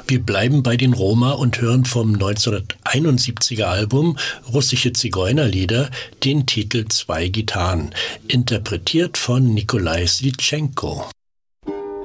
Wir bleiben bei den Roma und hören vom 1971er Album Russische Zigeunerlieder den Titel Zwei Gitarren, interpretiert von Nikolai Slitschenko.